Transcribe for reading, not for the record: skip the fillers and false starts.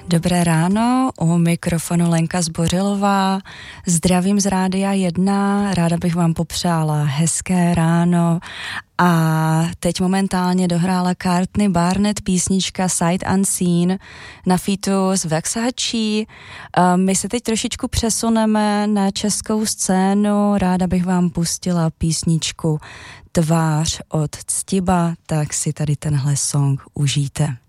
Dobré ráno, u mikrofonu Lenka Zbořilová, zdravím z Rádia 1, ráda bych vám popřála hezké ráno a teď momentálně dohrála Courtney Barnett písnička Sight Unseen na featu s Versace. My se teď trošičku přesuneme na českou scénu, ráda bych vám pustila písničku Tvář od Ctiba, tak si tady tenhle song užijte.